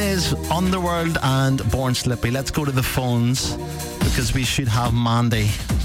Is Underworld and Born Slippy. Let's go to the phones because we should have Mandy.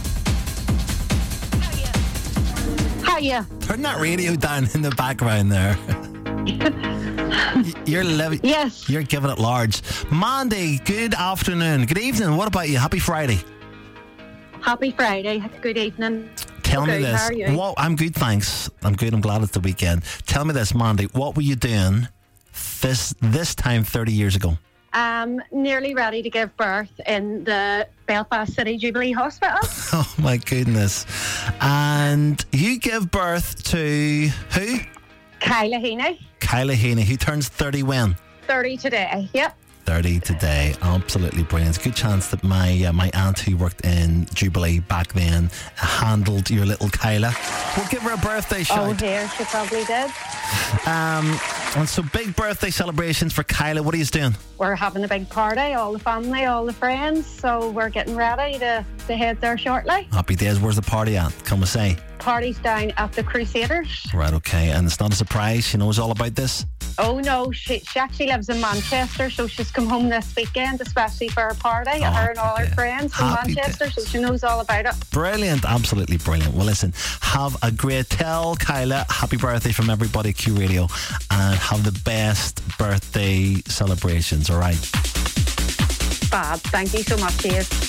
Hiya. Turn that radio down in the background there. You're living. Yes. You're giving it large. Mandy, good afternoon. Good evening. What about you? Happy Friday. Happy Friday. Good evening. Tell me Okay, this. how are you? What, I'm good, thanks. I'm good. I'm glad it's the weekend. Tell me this, Mandy. What were you doing this time 30 years ago? Nearly ready to give birth in the Belfast City Jubilee Hospital. Oh my goodness. And you give birth to who? Kyla Heaney. Kyla Heaney, who turns 30 when? 30 today. Yep. 30 today. Absolutely brilliant. Good chance that my aunt who worked in Jubilee back then handled your little Kyla. We'll give her a birthday shout. Oh dear, she probably did. And so big birthday celebrations for Kyla. What are you doing? We're having a big party, all the family, all the friends, so we're getting ready to head there shortly. Happy days. Where's the party at? Come and say. Party's down at the Crusaders. Right, okay. And it's not a surprise. She knows all about this? Oh no, she actually lives in Manchester, so she's come home this weekend, especially for her party. Her and all her friends from Happy Manchester, days. so she knows all about it. Brilliant, absolutely brilliant. Well, listen, have a great tell Kyla happy birthday from everybody at Q Radio, and have the best birthday celebrations. All right. Fab. Thank you so much, Dave.